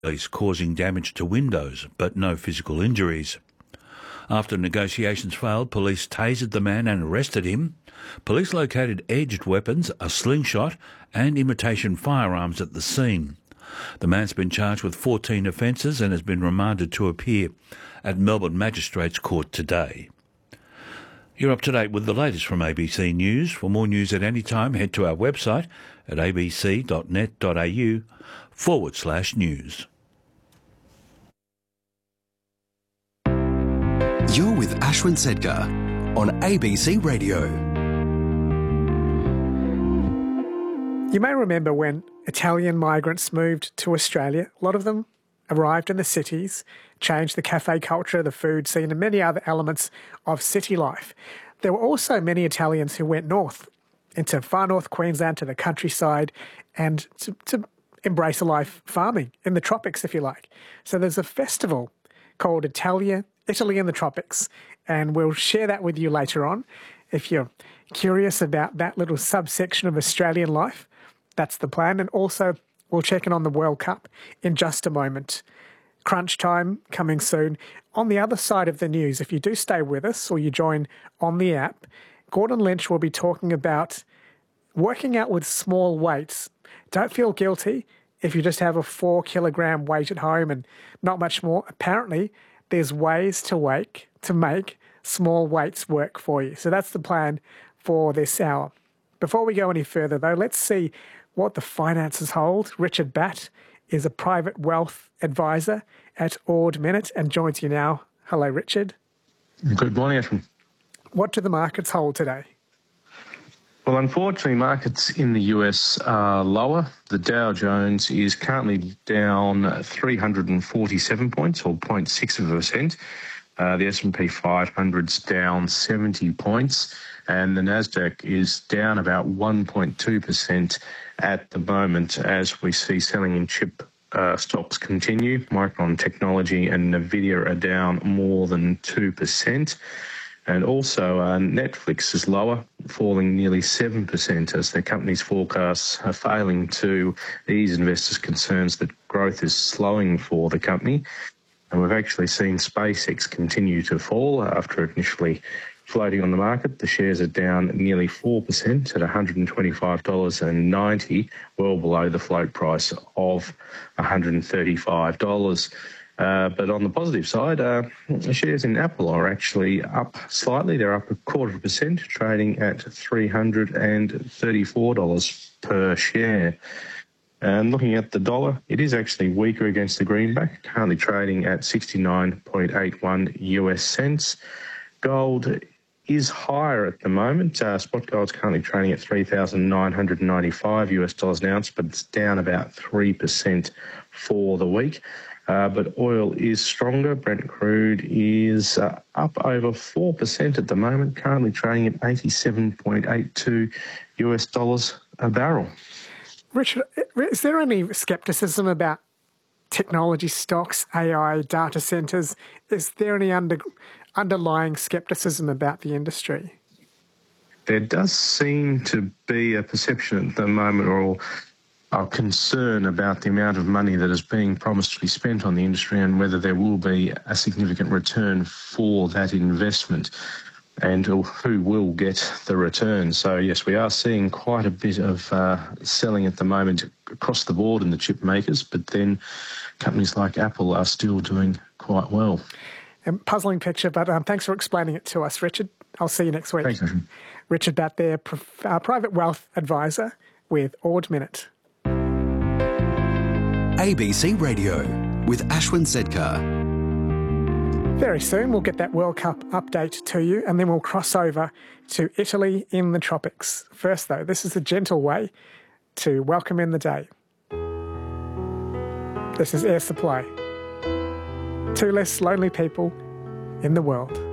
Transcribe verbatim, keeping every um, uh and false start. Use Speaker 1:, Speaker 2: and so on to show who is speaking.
Speaker 1: Police causing damage to windows, but no physical injuries. After negotiations failed, police tasered the man and arrested him. Police located edged weapons, a slingshot and imitation firearms at the scene. The man's been charged with fourteen offences and has been remanded to appear at Melbourne Magistrates Court today. You're up to date with the latest from A B C News. For more news at any time, head to our website at abc.net.au forward slash news.
Speaker 2: You're with Ashwin Sedkar on A B C Radio.
Speaker 3: You may remember when Italian migrants moved to Australia. A lot of them arrived in the cities, changed the cafe culture, the food scene, and many other elements of city life. There were also many Italians who went north, into far north Queensland, to the countryside, and to, to embrace a life farming in the tropics, if you like. So there's a festival called Italia, Italy in the Tropics, and we'll share that with you later on. If you're curious about that little subsection of Australian life, that's the plan. And also, we'll check in on the World Cup in just a moment. Crunch time coming soon. On the other side of the news, if you do stay with us or you join on the app, Gordon Lynch will be talking about working out with small weights. Don't feel guilty if you just have a four kilogram weight at home and not much more. Apparently, there's ways to wake, to make small weights work for you. So that's the plan for this hour. Before we go any further, though, let's see what the finances hold. Richard Batt is a private wealth advisor at Ord Minnett and joins you now. Hello, Richard.
Speaker 4: Good morning, Ashwin.
Speaker 3: What do the markets hold today?
Speaker 4: Well, unfortunately, markets in the U S are lower. The Dow Jones is currently down three hundred forty-seven points, or zero point six of a percent. Uh, the S and P five hundred's down seventy points, and the Nasdaq is down about one point two percent at the moment as we see selling in chip uh, stocks continue. Micron Technology and Nvidia are down more than two percent. And also uh, Netflix is lower, falling nearly seven percent as their company's forecasts are failing to ease investors' concerns that growth is slowing for the company. And we've actually seen SpaceX continue to fall after initially floating on the market. The shares are down nearly four percent at one hundred twenty-five dollars ninety, well below the float price of one hundred thirty-five dollars. Uh, but on the positive side, uh, the shares in Apple are actually up slightly. They're up a quarter of a percent, trading at three hundred thirty-four dollars per share. And looking at the dollar, it is actually weaker against the greenback, currently trading at sixty-nine point eight one U S cents. Gold is higher at the moment. Uh, spot gold's currently trading at three thousand nine hundred ninety-five U S dollars an ounce, but it's down about three percent for the week. Uh, but oil is stronger. Brent crude is uh, up over four percent at the moment, currently trading at eighty-seven point eight two U S dollars a barrel.
Speaker 3: Richard, is there any scepticism about technology stocks, A I, data centres? Is there any under, underlying scepticism about the industry?
Speaker 4: There does seem to be a perception at the moment, or a concern about the amount of money that is being promised to be spent on the industry and whether there will be a significant return for that investment and who will get the return. So, yes, we are seeing quite a bit of uh, selling at the moment across the board in the chip makers, but then companies like Apple are still doing quite well.
Speaker 3: A puzzling picture, but um, thanks for explaining it to us, Richard. I'll see you next week.
Speaker 4: Thanks, Ashwin.
Speaker 3: Richard Batt there, uh, private wealth advisor with Ord Minnett.
Speaker 2: A B C Radio with Ashwin Sedkar.
Speaker 3: Very soon we'll get that World Cup update to you, and then we'll cross over to Italy in the tropics. First, though, this is a gentle way to welcome in the day. This is Air Supply. Two less lonely people in the world.